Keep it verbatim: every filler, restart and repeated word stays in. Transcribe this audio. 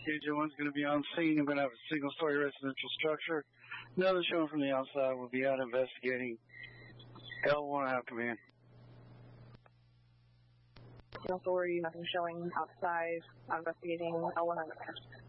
K J one's going to be on scene. I'm going to have a single-story residential structure. Another showing from the outside. We'll be out investigating. L one, I have command. Authority, nothing showing outside, investigating L one.